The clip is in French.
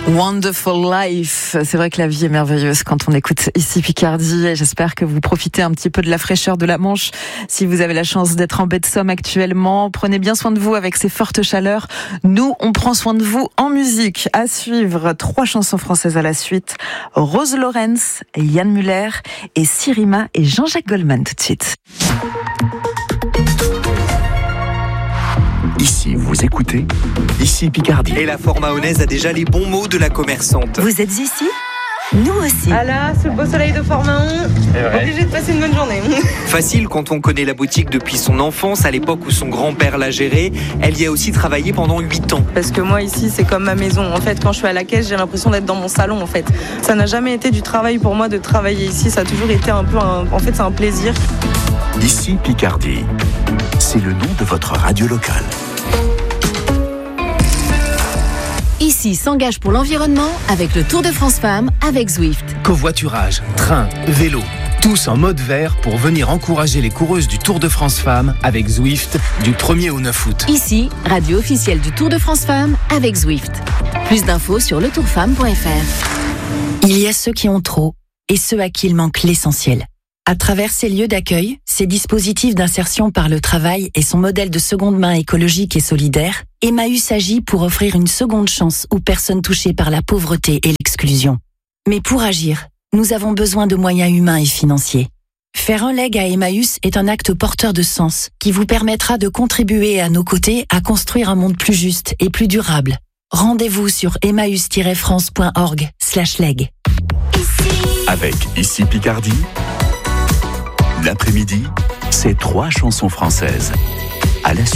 Wonderful Life. C'est vrai que la vie est merveilleuse quand on écoute ici Picardie et j'espère que vous profitez un petit peu de la fraîcheur de la Manche. Si vous avez la chance d'être en baie de Somme actuellement, prenez bien soin de vous avec ces fortes chaleurs. Nous, on prend soin de vous en musique. À suivre, 3 chansons françaises à la suite. Rose Lawrence, Yann Muller et Sirima et Jean-Jacques Goldman tout de suite. Ici, vous écoutez Ici Picardie. Et la Fort-Mahonaise a déjà les bons mots de la commerçante. Vous êtes ici ? Nous aussi. Ah là, sous le beau soleil de Fort-Mahon, obligé de passer une bonne journée. Facile quand on connaît la boutique depuis son enfance, à l'époque où son grand-père l'a gérée. Elle y a aussi travaillé pendant 8 ans. Parce que moi ici, c'est comme ma maison. En fait, quand je suis à la caisse, j'ai l'impression d'être dans mon salon. En fait, ça n'a jamais été du travail pour moi de travailler ici. Ça a toujours été un peu, c'est un plaisir. Ici Picardie. C'est le nom de votre radio locale. Ici s'engage pour l'environnement avec le Tour de France Femmes avec Zwift. Covoiturage, train, vélo, tous en mode vert pour venir encourager les coureuses du Tour de France Femmes avec Zwift du 1er au 9 août. Ici, radio officielle du Tour de France Femmes avec Zwift. Plus d'infos sur letourfemme.fr. Il y a ceux qui ont trop et ceux à qui il manque l'essentiel. À travers ces lieux d'accueil, ces dispositifs d'insertion par le travail et son modèle de seconde main écologique et solidaire, Emmaüs agit pour offrir une seconde chance aux personnes touchées par la pauvreté et l'exclusion. Mais pour agir, nous avons besoin de moyens humains et financiers. Faire un leg à Emmaüs est un acte porteur de sens qui vous permettra de contribuer à nos côtés à construire un monde plus juste et plus durable. Rendez-vous sur emmaüs-france.org/leg. Avec Ici Picardie, l'après-midi, c'est 3 chansons françaises à la suite.